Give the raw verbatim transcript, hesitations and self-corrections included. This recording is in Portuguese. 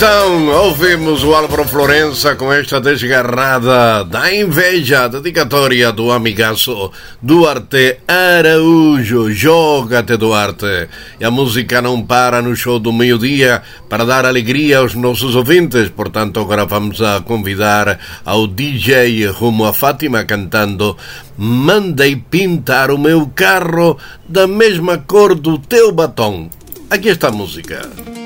Então, ouvimos o Álvaro Florença com esta desgarrada da inveja, dedicatória do amigaço Duarte Araújo. Joga-te, Duarte. E a música não para no show do meio-dia para dar alegria aos nossos ouvintes. Portanto, agora vamos a convidar ao D J rumo a Fátima cantando Mandei pintar o meu carro da mesma cor do teu batom. Aqui está a música.